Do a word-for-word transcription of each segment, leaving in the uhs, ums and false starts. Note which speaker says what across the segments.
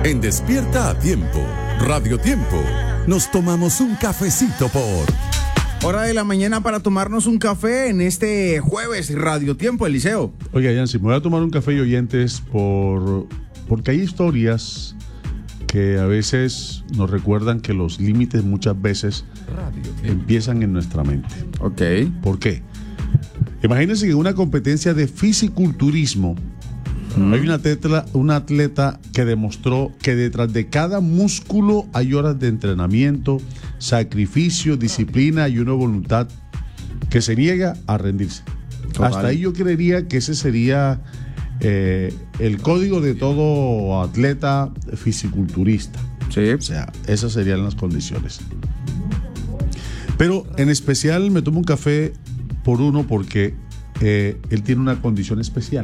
Speaker 1: En Despierta a Tiempo, Radio Tiempo, nos tomamos un cafecito por...
Speaker 2: Hora de la mañana para tomarnos un café en este jueves Radio Tiempo, Eliseo.
Speaker 3: Oiga, Yancy, me voy a tomar un café y oyentes por, porque hay historias que a veces nos recuerdan que los límites muchas veces empiezan en nuestra mente.
Speaker 2: Ok.
Speaker 3: ¿Por qué? Imagínense que en una competencia de fisiculturismo mm. hay una atleta, una atleta que demostró que detrás de cada músculo hay horas de entrenamiento, sacrificio, disciplina y una voluntad que se niega a rendirse. Total. Hasta ahí yo creería que ese sería eh, el código de todo atleta fisiculturista.
Speaker 2: Sí.
Speaker 3: O sea, esas serían las condiciones. Pero en especial me tomo un café por uno porque eh, él tiene una condición especial.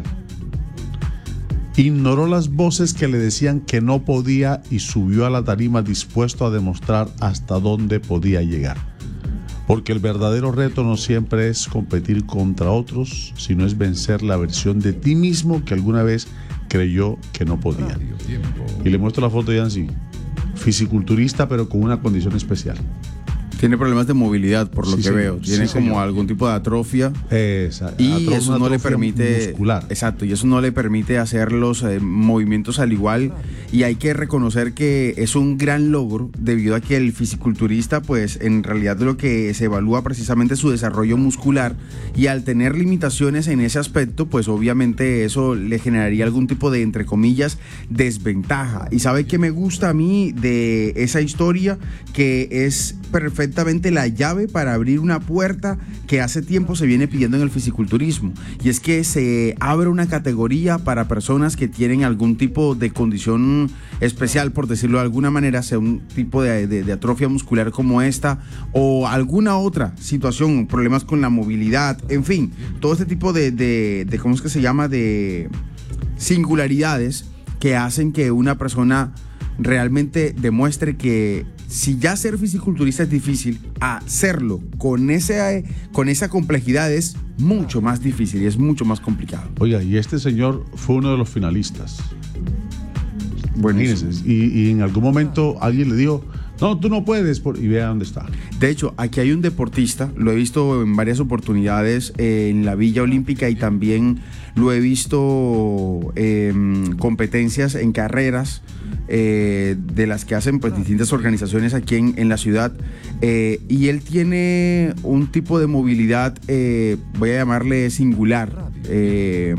Speaker 3: Ignoró las voces que le decían que no podía y subió a la tarima dispuesto a demostrar hasta dónde podía llegar. Porque el verdadero reto no siempre es competir contra otros, sino es vencer la versión de ti mismo que alguna vez creyó que no podía. Y le muestro la foto de Yancy, fisiculturista pero con una condición especial.
Speaker 2: Tiene problemas de movilidad, por lo
Speaker 3: sí,
Speaker 2: que
Speaker 3: señor.
Speaker 2: veo. Tiene
Speaker 3: sí,
Speaker 2: como
Speaker 3: señor.
Speaker 2: algún tipo de atrofia.
Speaker 3: Esa,
Speaker 2: y
Speaker 3: atrofia,
Speaker 2: eso no le permite.
Speaker 3: Muscular.
Speaker 2: Exacto, y eso no le permite hacer los eh, movimientos al igual. Y hay que reconocer que es un gran logro, debido a que el fisiculturista, pues en realidad lo que se evalúa precisamente es su desarrollo muscular. Y al tener limitaciones en ese aspecto, pues obviamente eso le generaría algún tipo de, entre comillas, desventaja. Y ¿sabe qué me gusta a mí de esa historia? Que es perfectamente la llave para abrir una puerta que hace tiempo se viene pidiendo en el fisiculturismo, y es que se abre una categoría para personas que tienen algún tipo de condición especial, por decirlo de alguna manera, sea un tipo de, de, de atrofia muscular como esta o alguna otra situación, problemas con la movilidad, en fin, todo este tipo de, de, de ¿cómo es que se llama? De singularidades que hacen que una persona realmente demuestre que si ya ser fisiculturista es difícil, hacerlo con, ese, con esa complejidad es mucho más difícil y es mucho más complicado.
Speaker 3: Oiga, y este señor fue uno de los finalistas.
Speaker 2: Buenísimo.
Speaker 3: Y, y en algún momento alguien le dijo, no, tú no puedes, por... y vea dónde está.
Speaker 2: De hecho, aquí hay un deportista, lo he visto en varias oportunidades eh, en la Villa Olímpica, y también lo he visto en eh, competencias en carreras eh, de las que hacen pues distintas organizaciones aquí en, en la ciudad, eh, y él tiene un tipo de movilidad, eh, voy a llamarle singular, eh,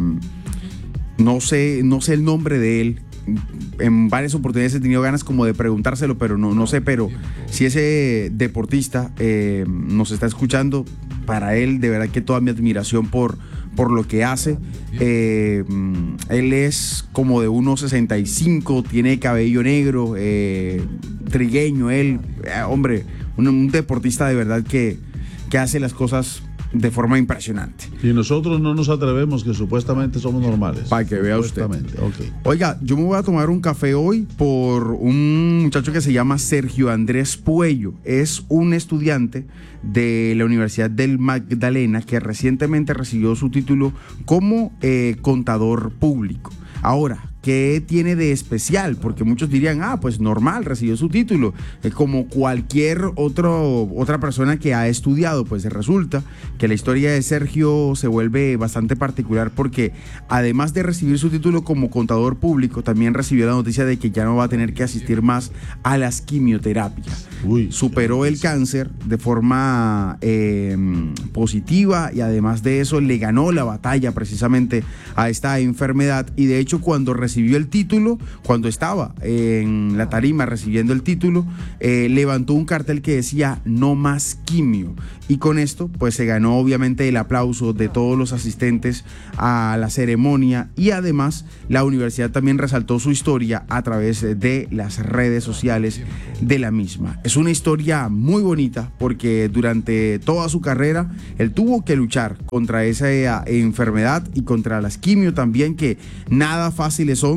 Speaker 2: no sé, no sé el nombre de él. En varias oportunidades he tenido ganas como de preguntárselo, pero no, no sé, pero si ese deportista eh, nos está escuchando, para él de verdad que toda mi admiración por, por lo que hace. Eh, él es como de uno sesenta y cinco, tiene cabello negro, eh, trigueño él, eh, hombre, un, un deportista de verdad que, que hace las cosas de forma impresionante.
Speaker 3: Y nosotros no nos atrevemos, que supuestamente somos normales.
Speaker 2: Para que vea usted.
Speaker 3: Okay.
Speaker 2: Oiga, yo me voy a tomar un café hoy por un muchacho que se llama Sergio Andrés Puello. Es un estudiante de la Universidad del Magdalena que recientemente recibió su título como eh, contador público. Ahora, ¿qué tiene de especial? Porque muchos dirían, ah, pues normal, recibió su título, eh, como cualquier otro, otra persona que ha estudiado. Pues resulta que la historia de Sergio se vuelve bastante particular, porque además de recibir su título como contador público, también recibió la noticia de que ya no va a tener que asistir más a las quimioterapias. Uy, Superó el cáncer de forma eh, positiva, y además de eso le ganó la batalla precisamente a esta enfermedad. Y de hecho, cuando recibió el título, cuando estaba en la tarima recibiendo el título, eh, levantó un cartel que decía "no más quimio", y con esto pues se ganó obviamente el aplauso de todos los asistentes a la ceremonia, y además la universidad también resaltó su historia a través de las redes sociales de la misma. Es una historia muy bonita, porque durante toda su carrera él tuvo que luchar contra esa enfermedad y contra las quimio también, que nada fáciles son,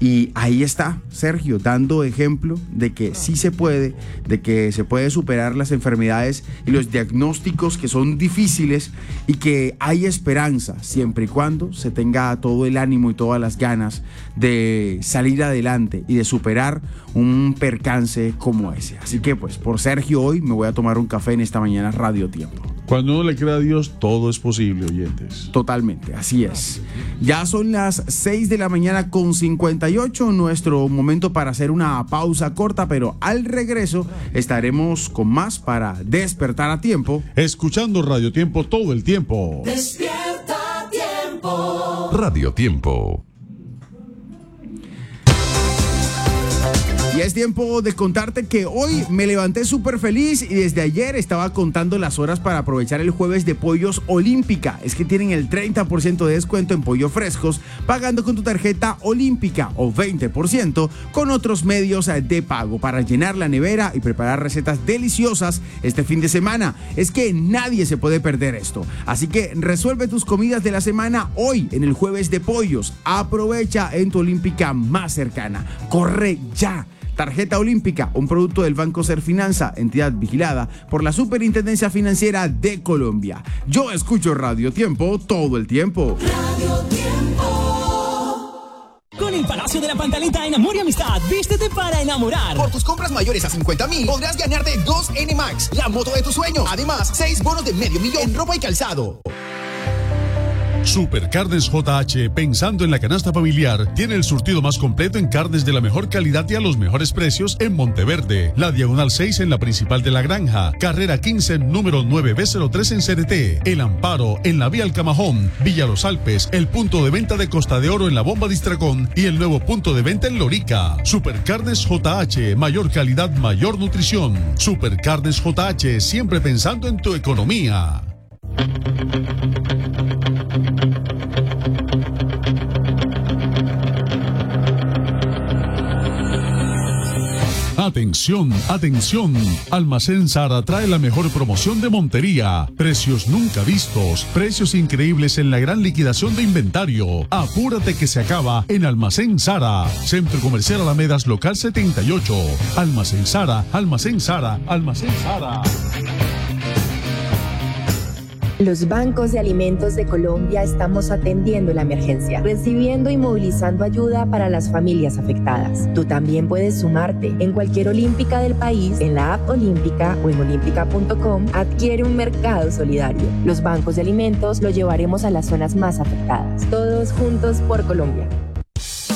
Speaker 2: Y ahí está Sergio dando ejemplo de que sí se puede, de que se puede superar las enfermedades y los diagnósticos que son difíciles y que hay esperanza siempre y cuando se tenga todo el ánimo y todas las ganas de salir adelante y de superar un percance como ese. Así que pues por Sergio hoy me voy a tomar un café en esta mañana Radio Tiempo.
Speaker 3: Cuando uno le cree a Dios, todo es posible, oyentes.
Speaker 2: Totalmente, así es. Ya son las seis de la mañana con cincuenta y ocho, nuestro momento para hacer una pausa corta, pero al regreso estaremos con más para despertar a tiempo.
Speaker 3: Escuchando Radio Tiempo todo el tiempo.
Speaker 1: Despierta a tiempo. Radio Tiempo.
Speaker 2: Y es tiempo de contarte que hoy me levanté súper feliz y desde ayer estaba contando las horas para aprovechar el jueves de Pollos Olímpica. Es que tienen el treinta por ciento de descuento en pollos frescos pagando con tu tarjeta Olímpica o veinte por ciento con otros medios de pago para llenar la nevera y preparar recetas deliciosas este fin de semana. Es que nadie se puede perder esto. Así que resuelve tus comidas de la semana hoy en el jueves de Pollos. Aprovecha en tu Olímpica más cercana. Corre ya. Tarjeta Olímpica, un producto del Banco Serfinanza, entidad vigilada por la Superintendencia Financiera de Colombia. Yo escucho Radio Tiempo todo el tiempo.
Speaker 4: Radio Tiempo. Con el Palacio de la Pantaleta en Amor y Amistad, vístete para enamorar.
Speaker 5: Por tus compras mayores a cincuenta mil podrás ganarte dos N Max, la moto de tus sueños. Además, seis bonos de medio millón en ropa y calzado.
Speaker 3: Supercarnes J H, pensando en la canasta familiar, tiene el surtido más completo en carnes de la mejor calidad y a los mejores precios en Monteverde, la Diagonal seis en la Principal de la Granja, Carrera quince, número nueve B cero tres en C D T, El Amparo en la Vía Alcamajón, Villa Los Alpes, el punto de venta de Costa de Oro en la Bomba Distracón y el nuevo punto de venta en Lorica. Supercarnes J H, mayor calidad, mayor nutrición. Supercarnes J H, siempre pensando en tu economía. Atención, atención. Almacén Sara trae la mejor promoción de Montería. Precios nunca vistos, precios increíbles en la gran liquidación de inventario. Apúrate que se acaba en Almacén Sara. Centro Comercial Alamedas Local setenta y ocho. Almacén Sara, Almacén Sara, Almacén Sara.
Speaker 6: Los bancos de alimentos de Colombia estamos atendiendo la emergencia, recibiendo y movilizando ayuda para las familias afectadas. Tú también puedes sumarte. En cualquier olímpica del país, en la app Olímpica o en olímpica punto com, adquiere un mercado solidario. Los bancos de alimentos lo llevaremos a las zonas más afectadas. Todos juntos por Colombia.